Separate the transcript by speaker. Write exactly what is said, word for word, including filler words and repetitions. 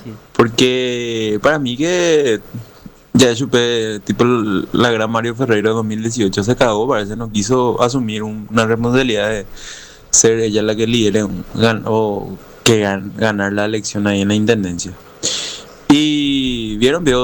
Speaker 1: Sí.
Speaker 2: Porque para mí que ya chupé, tipo la gran Mario Ferreiro dos mil dieciocho se cagó, parece, no quiso asumir un- una responsabilidad de ser ella la que lidere un- gan- o que gan- ganar la elección ahí en la intendencia. Y vieron, vio